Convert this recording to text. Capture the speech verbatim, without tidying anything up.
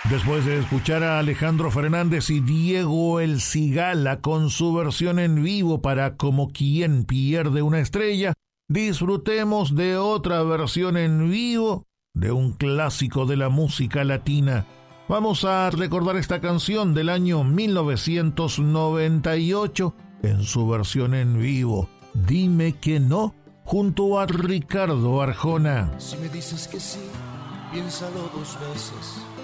Después de escuchar a Alejandro Fernández y Diego El Cigala con su versión en vivo para Como quien pierde una estrella, disfrutemos de otra versión en vivo de un clásico de la música latina. Vamos a recordar esta canción del año mil novecientos noventa y ocho en su versión en vivo, Dime que no, junto a Ricardo Arjona. Si me dices que sí, piénsalo dos veces.